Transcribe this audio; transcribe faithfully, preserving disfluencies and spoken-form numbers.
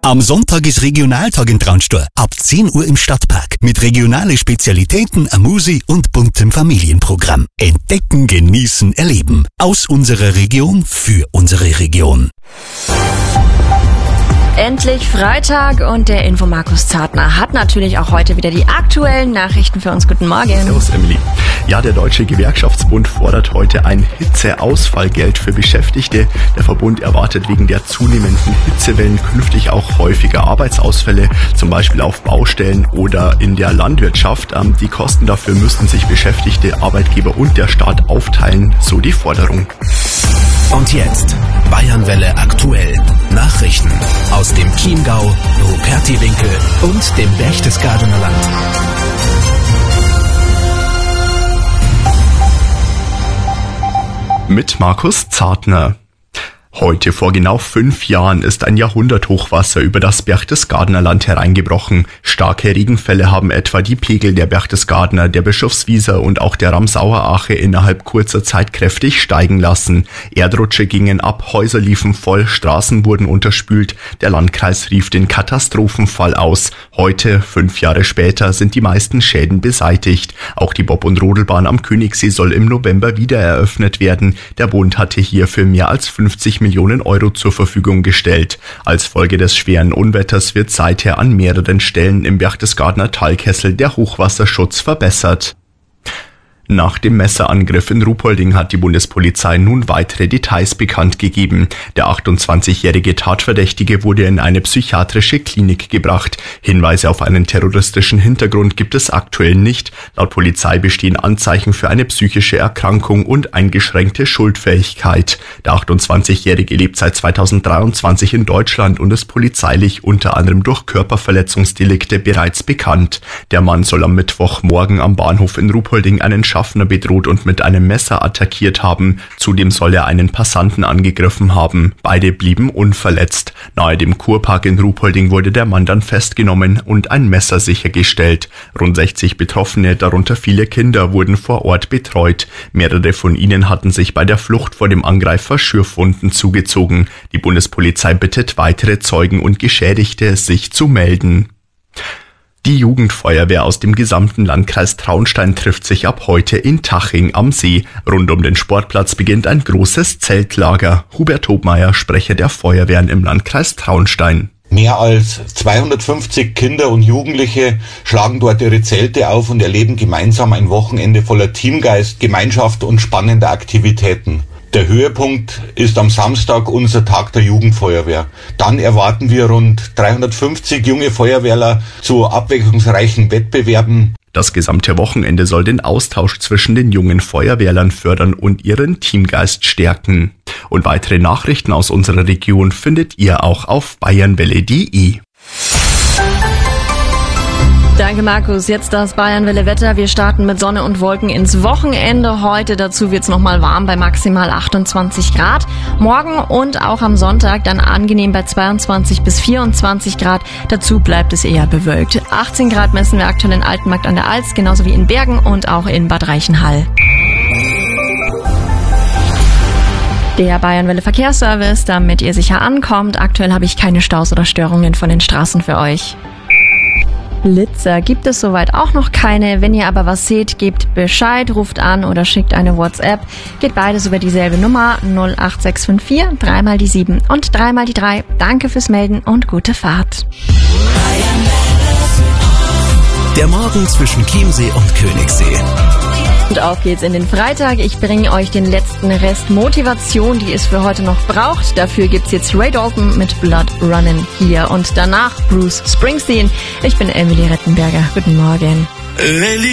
Am Sonntag ist Regionaltag in Traunstein. Ab zehn Uhr im Stadtpark. Mit regionale Spezialitäten, Amusi und buntem Familienprogramm. Entdecken, genießen, erleben. Aus unserer Region, für unsere Region. Endlich Freitag und der Info Markus Zartner hat natürlich auch heute wieder die aktuellen Nachrichten für uns. Guten Morgen. Servus, Emily. Ja, der Deutsche Gewerkschaftsbund fordert heute ein Hitzeausfallgeld für Beschäftigte. Der Verbund erwartet wegen der zunehmenden Hitzewellen künftig auch häufiger Arbeitsausfälle, zum Beispiel auf Baustellen oder in der Landwirtschaft. Die Kosten dafür müssten sich Beschäftigte, Arbeitgeber und der Staat aufteilen, so die Forderung. Und jetzt Bayernwelle aktuell. Nachrichten aus dem Chiemgau, Rupertiwinkel und dem Berchtesgadener Land. Mit Markus Zartner. Heute vor genau fünf Jahren ist ein Jahrhunderthochwasser über das Berchtesgadener Land hereingebrochen. Starke Regenfälle haben etwa die Pegel der Berchtesgadener, der Bischofswieser und auch der Ramsauer Ache innerhalb kurzer Zeit kräftig steigen lassen. Erdrutsche gingen ab, Häuser liefen voll, Straßen wurden unterspült. Der Landkreis rief den Katastrophenfall aus. Heute, fünf Jahre später, sind die meisten Schäden beseitigt. Auch die Bob- und Rodelbahn am Königssee soll im November wieder eröffnet werden. Der Bund hatte hierfür mehr als fünfzig Millionen Euro zur Verfügung gestellt. Als Folge des schweren Unwetters wird seither an mehreren Stellen im Berchtesgadener Talkessel der Hochwasserschutz verbessert. Nach dem Messerangriff in Ruhpolding hat die Bundespolizei nun weitere Details bekannt gegeben. Der achtundzwanzigjährige Tatverdächtige wurde in eine psychiatrische Klinik gebracht. Hinweise auf einen terroristischen Hintergrund gibt es aktuell nicht. Laut Polizei bestehen Anzeichen für eine psychische Erkrankung und eingeschränkte Schuldfähigkeit. Der achtundzwanzigjährige lebt seit zweitausenddreiundzwanzig in Deutschland und ist polizeilich unter anderem durch Körperverletzungsdelikte bereits bekannt. Der Mann soll am Mittwochmorgen am Bahnhof in Ruhpolding einen Schaffner bedroht und mit einem Messer attackiert haben. Zudem soll er einen Passanten angegriffen haben. Beide blieben unverletzt. Nahe dem Kurpark in Ruhpolding wurde der Mann dann festgenommen und ein Messer sichergestellt. Rund sechzig Betroffene, darunter viele Kinder, wurden vor Ort betreut. Mehrere von ihnen hatten sich bei der Flucht vor dem Angreifer Schürfwunden zugezogen. Die Bundespolizei bittet weitere Zeugen und Geschädigte, sich zu melden. Die Jugendfeuerwehr aus dem gesamten Landkreis Traunstein trifft sich ab heute in Taching am See. Rund um den Sportplatz beginnt ein großes Zeltlager. Hubert Hobmeier, Sprecher der Feuerwehren im Landkreis Traunstein. Mehr als zweihundertfünfzig Kinder und Jugendliche schlagen dort ihre Zelte auf und erleben gemeinsam ein Wochenende voller Teamgeist, Gemeinschaft und spannender Aktivitäten. Der Höhepunkt ist am Samstag unser Tag der Jugendfeuerwehr. Dann erwarten wir rund dreihundertfünfzig junge Feuerwehrler zu abwechslungsreichen Wettbewerben. Das gesamte Wochenende soll den Austausch zwischen den jungen Feuerwehrlern fördern und ihren Teamgeist stärken. Und weitere Nachrichten aus unserer Region findet ihr auch auf bayernwelle punkt de. Danke, Markus. Jetzt das Bayernwelle-Wetter. Wir starten mit Sonne und Wolken ins Wochenende. Heute dazu wird's nochmal warm bei maximal achtundzwanzig Grad. Morgen und auch am Sonntag dann angenehm bei zweiundzwanzig bis vierundzwanzig Grad. Dazu bleibt es eher bewölkt. achtzehn Grad messen wir aktuell in Altenmarkt an der Alz, genauso wie in Bergen und auch in Bad Reichenhall. Der Bayernwelle Verkehrsservice, damit ihr sicher ankommt. Aktuell habe ich keine Staus oder Störungen von den Straßen für euch. Blitzer gibt es soweit auch noch keine. Wenn ihr aber was seht, gebt Bescheid, ruft an oder schickt eine WhatsApp. Geht beides über dieselbe Nummer null acht sechs fünf vier, dreimal die sieben und dreimal die drei. Danke fürs Melden und gute Fahrt. Der Morgen zwischen Chiemsee und Königssee. Und auf geht's in den Freitag. Ich bringe euch den letzten Rest Motivation, die es für heute noch braucht. Dafür gibt's jetzt Ray Dalton mit Blood Runnin' hier und danach Bruce Springsteen. Ich bin Emily Rettenberger. Guten Morgen.